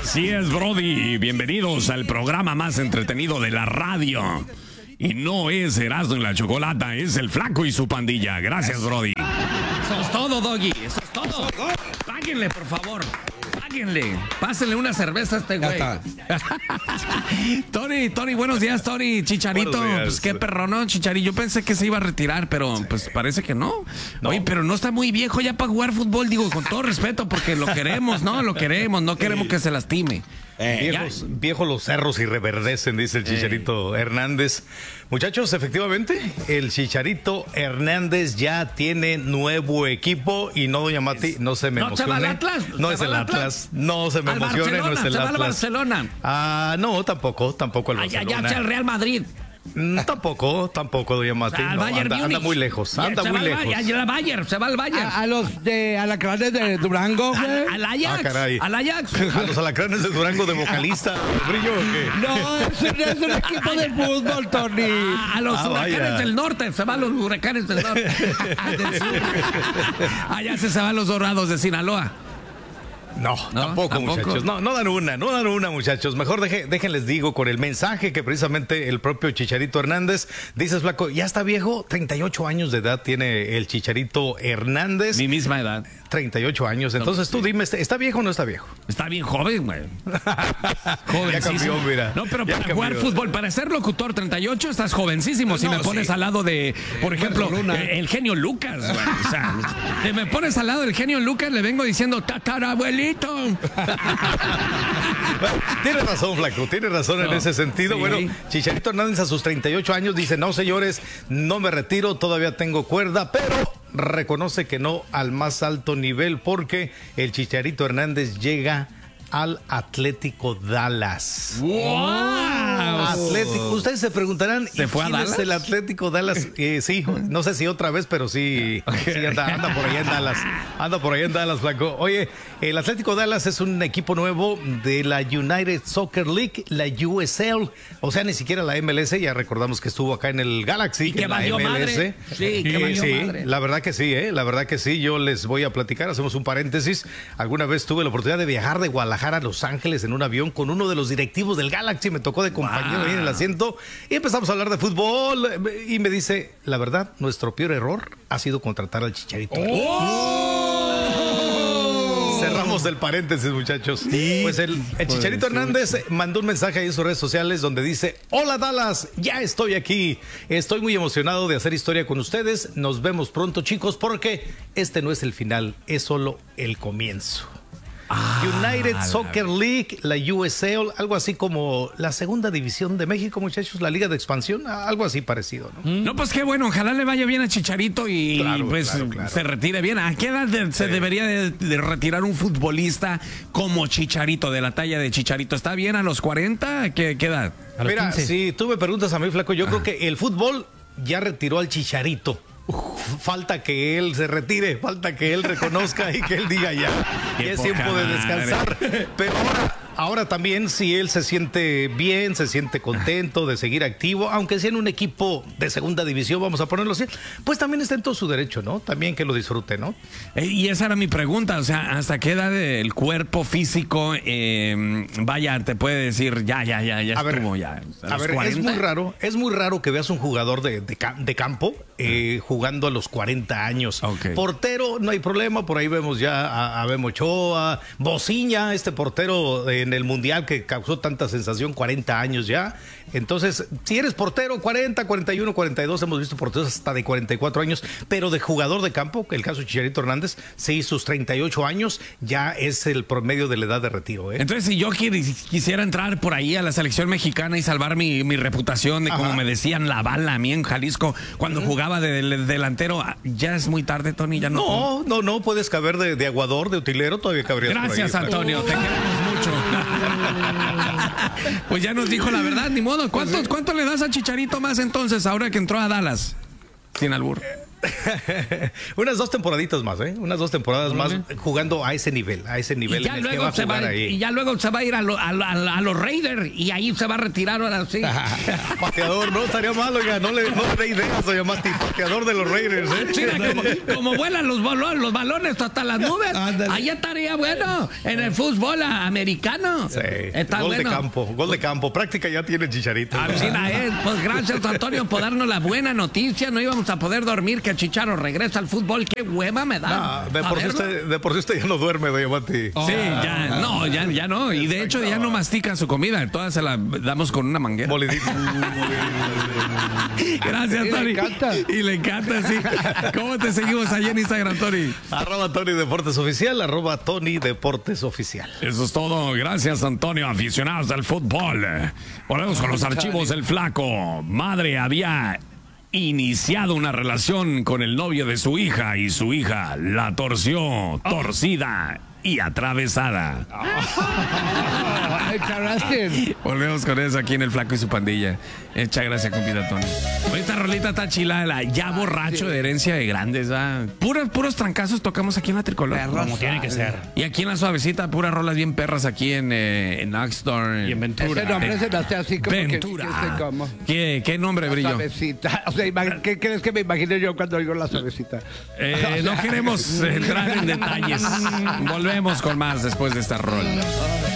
Así es, Brody. Bienvenidos al programa más entretenido de la radio. Y no es Erasmo y la Chocolata, es el Flaco y su pandilla. Gracias, Brody. Eso es todo, Doggy. Eso es todo. Páguenle, por favor. Páguenle. Pásenle una cerveza a este güey. Tony, buenos días, Tony. Chicharito, pues qué perro, ¿no? Chicharito, yo pensé que se iba a retirar, pero pues parece que no. Oye, pero no está muy viejo ya para jugar fútbol, digo, con todo respeto, porque lo queremos, ¿no? Lo queremos, no queremos que se lastime. Viejos los cerros y reverdecen, dice el Chicharito Hernández. Muchachos, efectivamente, el Chicharito Hernández ya tiene nuevo equipo y no, doña Mati, no se me emocione. ¿No se va al Atlas? No es el Atlas. No se me emocione, no es el Atlas. ¿Se va al Barcelona? Ah, no, tampoco el Barcelona. Ya, el Real Madrid. Tampoco, doña Mati. No, anda muy lejos, anda muy lejos. Se va al Bayern. A los de Alacranes de Durango, güey. Al Ajax. Caray. Al Ajax. A los Alacranes de Durango de vocalista. ¿Brillo o qué? No, es un equipo de fútbol, Tony. A los Huracanes del Norte. Se van los Huracanes del Norte. Del sur. Allá se van los Dorados de Sinaloa. No, tampoco, muchachos. No dan una, muchachos. Mejor déjenles digo con el mensaje que precisamente el propio Chicharito Hernández. Dices, Flaco, ya está viejo, 38 años de edad tiene el Chicharito Hernández. Mi misma edad. 38 años. Entonces tú dime, ¿está viejo o no está viejo? Está bien joven, güey. Ya cambió, mira. No, pero para jugar fútbol, para ser locutor 38 estás jovencísimo. Si me pones al lado de, por ejemplo, el genio Lucas, güey. O sea, si me pones al lado del genio Lucas, le vengo diciendo, tatarabuelito. Tiene razón, Flaco, tiene razón en ese sentido. Sí. Bueno, Chicharito Hernández a sus 38 años dice, no, señores, no me retiro, todavía tengo cuerda, pero reconoce que no al más alto nivel porque el Chicharito Hernández llega al Atlético Dallas. ¡Wow! Atlético. Ustedes se preguntarán, ¿se fue a Dallas? ¿Es el Atlético Dallas? Sí, no sé si otra vez, pero sí, anda por allá en Dallas. Anda por allá en Dallas, Flaco. Oye, el Atlético Dallas es un equipo nuevo de la United Soccer League, la USL. O sea, ni siquiera la MLS. Ya recordamos que estuvo acá en el Galaxy. Y que valió madre. Sí, que valió madre. La verdad que sí, La verdad que sí. Yo les voy a platicar, hacemos un paréntesis. Alguna vez tuve la oportunidad de viajar de Guadalajara a Los Ángeles en un avión con uno de los directivos del Galaxy. Me tocó de compañero ahí en el asiento y empezamos a hablar de fútbol y me dice, la verdad, nuestro peor error ha sido contratar al Chicharito. Cerramos el paréntesis, muchachos. Sí, pues el Chicharito Hernández mandó un mensaje ahí en sus redes sociales donde dice, hola Dallas, ya estoy aquí. Estoy muy emocionado de hacer historia con ustedes. Nos vemos pronto, chicos, porque este no es el final, es solo el comienzo. United Soccer League, la USL, algo así como la segunda división de México, muchachos, la liga de expansión, algo así parecido, ¿no? No, pues qué bueno, ojalá le vaya bien a Chicharito y claro. Se retire bien. ¿A qué edad se debería de retirar un futbolista como Chicharito, de la talla de Chicharito? ¿Está bien a los 40? ¿Qué edad? Mira, si tú me preguntas a mí, Flaco, yo creo que el fútbol ya retiró al Chicharito. Falta que él se retire, falta que él reconozca y que él diga ya es tiempo de descansar. Pero ahora también, si él se siente bien, se siente contento de seguir activo, aunque sea en un equipo de segunda división, vamos a ponerlo así, pues también está en todo su derecho, ¿no? También que lo disfrute, ¿no? Y esa era mi pregunta, o sea, ¿hasta qué edad el cuerpo físico, vaya, te puede decir ya estuvo, ya? A ver, es muy raro que veas un jugador de campo jugando a los 40 años. Okay. Portero, no hay problema, por ahí vemos ya a Memo Ochoa, Bociña, este portero en el Mundial que causó tanta sensación, 40 años ya. Entonces, si eres portero, 40, 41, 42, hemos visto porteros hasta de 44 años, pero de jugador de campo, el caso de Chicharito Hernández, sí, sus 38 años ya es el promedio de la edad de retiro. Entonces, si yo quisiera entrar por ahí a la selección mexicana y salvar mi reputación de como me decían la bala a mí en Jalisco cuando jugaba de delantero, ¿ya es muy tarde, Tony? ¿Ya no? No, puedes caber de aguador, de utilero, todavía cabrías. Gracias, por ahí, Antonio, te queremos mucho. Pues ya nos dijo la verdad, ni modo. ¿Cuánto le das a Chicharito más entonces ahora que entró a Dallas? Sin albur. Unas 2 temporaditas más, unas 2 temporadas más jugando a ese nivel y ya luego se va a ir a los Raiders y ahí se va a retirar ahora sí. Pateador, no estaría mal, oiga, no le dé ideas, oiga, Mati, pateador de los Raiders. Mira, como vuelan los balones hasta las nubes, ahí estaría bueno en el fútbol americano. Sí. Está gol bueno. Gol de campo, práctica ya tiene Chicharito. Pues gracias, Antonio, por darnos la buena noticia. No íbamos a poder dormir, que Chicharo regresa al fútbol. Qué hueva me da. No, de por sí usted ya no duerme, doña Mati. Sí, ya no. Y de hecho ya no mastica su comida. Todas se la damos con una manguera. Molidito. Gracias, Tony. Y le encanta, sí. ¿Cómo te seguimos allá en Instagram, Tony? @Tony Deportes Oficial, @Tony Deportes Oficial. Eso es todo. Gracias, Antonio. Aficionados del fútbol. Volvemos con los archivos del Flaco. Madre había iniciado una relación con el novio de su hija y su hija la torció, torcida y atravesada. Volvemos con eso aquí en el Flaco y su pandilla. Muchas gracias, compita Tony. Esta rolita está chilada, ya borracho de herencia de grandes, ¿verdad? Puros trancazos tocamos aquí en la Tricolor. Como tiene que ser. Y aquí en la Suavecita, puras rolas bien perras aquí en Oxnard. Y en Ventura. Ese nombre se me hace así como Ventura. ¿Qué nombre, Brillo? Suavecita. O sea, ¿qué crees que me imagino yo cuando oigo la Suavecita? No queremos entrar en detalles. Volvemos con más después de esta rola.